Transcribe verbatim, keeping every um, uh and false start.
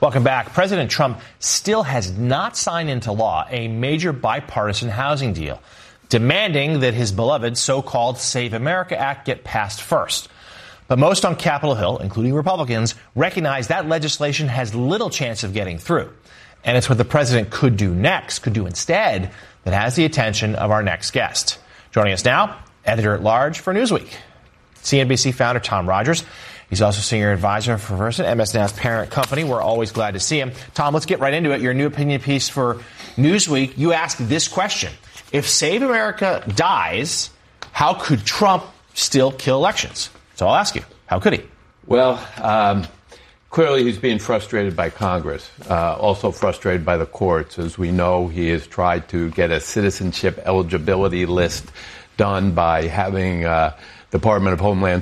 Welcome back. President Trump still has not signed into law a major bipartisan housing deal, demanding that his beloved so-called Save America Act get passed first. But most on Capitol Hill, including Republicans, recognize that legislation has little chance of getting through. And it's what the president could do next, could do instead, that has the attention of our next guest. Joining us now, editor-at-large for Newsweek, C N B C founder Tom Rogers. He's also senior advisor for Versant, M S Now's parent company. We're always glad to see him. Tom, let's get right into it. Your new opinion piece for Newsweek. You ask this question. If Save America dies, how could Trump still kill elections? So I'll ask you, how could he? Well, um, clearly he's being frustrated by Congress, uh, also frustrated by the courts. As we know, he has tried to get a citizenship eligibility list done by having uh, Department of Homeland